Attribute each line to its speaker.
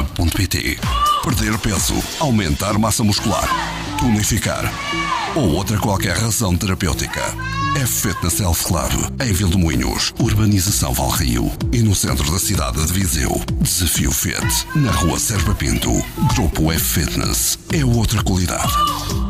Speaker 1: fitnessclub.pt. Perder peso, aumentar massa muscular, tonificar ou outra qualquer razão terapêutica. F-Fitness Health Club, em Vilmoinhos, Urbanização Valrio, e no centro da cidade de Viseu. Desafio Fit, na rua Serpa Pinto. Grupo F-Fitness é outra qualidade.